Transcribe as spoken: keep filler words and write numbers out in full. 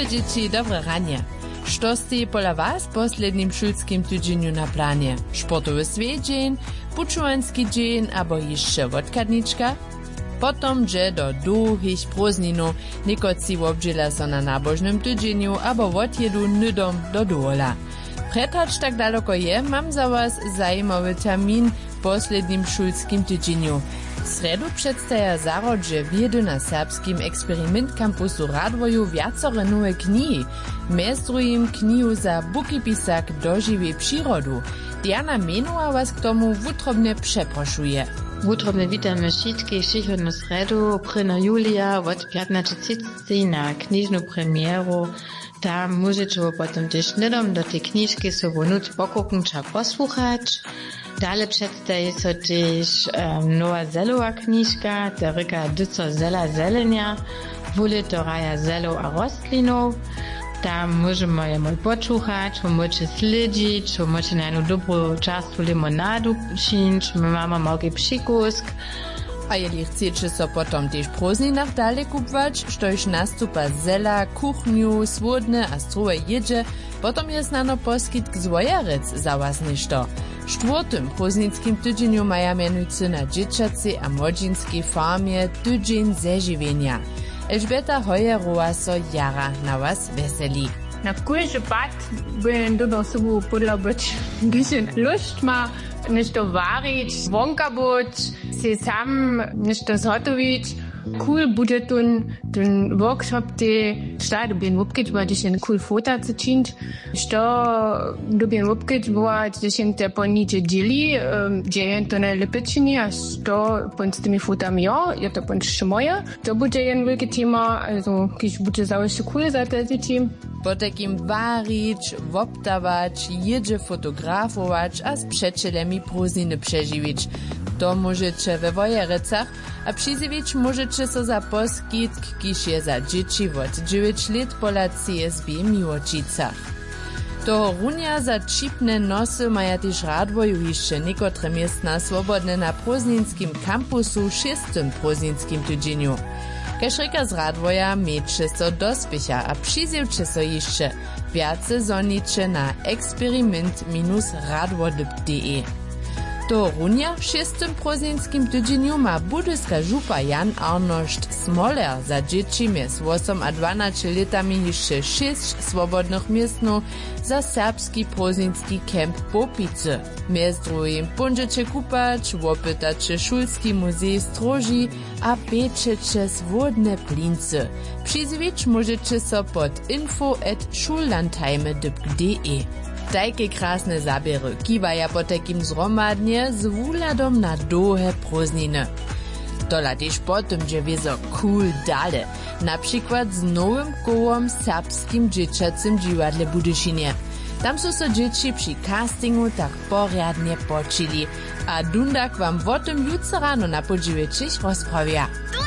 Ahoj dzieci, dobre ranie. Što ste pola was poslednim šulskim tydzieniu na planie? Sportowy swiedzeń, puczuanski dzień abo jeszcze wodkadniczka? Potom dże do długich prózdninów, niekoci obdziela so na nabożnym tydzieniu abo odjedu nydom do dola. Pretacz tak daleko je, mam za was zajímavý termin w poslednim šulskim tydzieniu. W sredu przedstawia zarodże wiedy na serbskim eksperiment kampusu Radwoju wiacore nowe knihy. Mez drugim knihu za bukipisak dožiwie przyrodu. Diana Menuła was k tomu wutrobne przeproszuje. Wutrobne witamy wszystkich przychodną sredu, prvného julija od piętnaście trzydzieści na knižnú premiéru. Tam możecie potem też nidom do tej kniżki sobie nuc pokuknąć a posłuchać. Dalej przedstawi so też um, nowa zelowa kniżka, ta ryka Dyco zela zelenia, wuli to raja zelo a rostlinów. Tam możemy je mal počúchať, możecie slidzić, możecie na jedną dobrą czarstwu limonadu czynić, my mamy mały przykusk. A jeli chcecie so potom też prózdninach dalej kupować, štož nastupa zela, kuchniu, słodne a struhe jedzie, potom je znano poskitk zwojarec za was ništo. Czwartym prózdnickim tydzieniu maja mianujcy na dzieciacy a młodzieńskiej farmie tydzień zežiwienia. Elżbieta Hojerowa so jara na was weseli. Na kujże pat bym dodał sobie podobać, gdyż lust ma nešto varić, wonka być, się sam nešto zhotowić. Cool bude ten, ten workshop, te šta dobien wupkić, bo gdzieś ten cool fota zaczynić, što dobien wupkić, bo gdzieś te ponicze dzieli, gdzie to ne lepečenie, a što pon z tymi fotami jo, je to pon jeszcze moje. To bude jen wielkie tema, also kiż bude zawsze cool za te dzieci. Po takim varić, woptawać, jedzie fotografować, a z przyjacielami prózdniny przeżywić. To możecie we Wojerecach, a przyzywić możecie so za poskitk, kiż je za dzieci od dziewięć lat pola C S B Miłočicach. Toho runia za čipne nosy maja też Radwoju jeszcze niekotre miestna swobodne na prózdninskim kampusu šestym prózdninskim tydzieniu. Kaž reka z Radwoja miejcie so dospěcha a przyzywcie so jeszcze wiace zonicze na eksperiment radwodyb kropka de. To runia w šestym prózdninskim tydzieniu ma budyska župa Jan Arnošt Smoler za dzieci mjez osiem a dwanaście latami jeszcze sześć swobodnych miestnów za serbski prózdninski kemp Popice. Mjez drugim pójdziecie kupać, opytacie szulski muzej stroži a pieczecie swodne plince. Przyzwieć możecie so pod info at schullandheime kropka de. Tajke krasne zabiery kiwaja po takim zromadnie z wuladom na dłuhe prózdniny. Tola też potem, że wiezo cool dale, na przykład z nowym kołom serbskim dzieciacym dziwadle Budyszynie. Tam są so dzieci przy castingu tak porядnie počili, a Dundak wam o tym jutro rano na podziwieczych rozprawia.